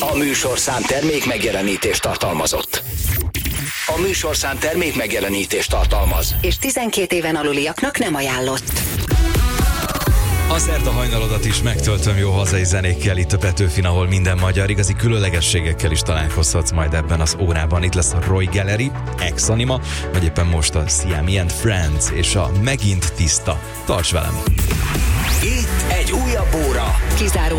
A műsorszám termék megjelenítést tartalmazott. A műsorszám termék megjelenítést tartalmaz. És 12 éven aluliaknak nem ajánlott. A szerda hajnalodat is megtöltöm jó hazai zenékkel itt a Petőfin, ahol minden magyar, igazi különlegességekkel is találkozhatsz majd ebben az órában. Itt lesz a Roy Gallery, Ex-Anima, vagy éppen most a Siami and Friends és a Megint Tiszta. Tarts velem! Itt egy újabb óra. Kizárólag